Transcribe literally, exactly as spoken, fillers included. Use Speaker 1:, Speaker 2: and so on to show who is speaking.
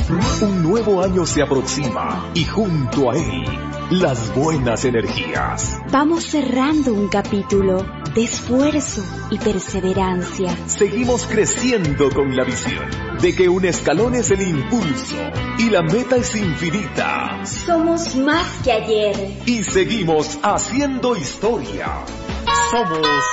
Speaker 1: Un nuevo año se aproxima y junto a él, las buenas energías.
Speaker 2: Vamos cerrando un capítulo de esfuerzo y perseverancia.
Speaker 1: Seguimos creciendo con la visión de que un escalón es el impulso y la meta es infinita.
Speaker 2: Somos más que ayer.
Speaker 1: Y seguimos haciendo historia. Somos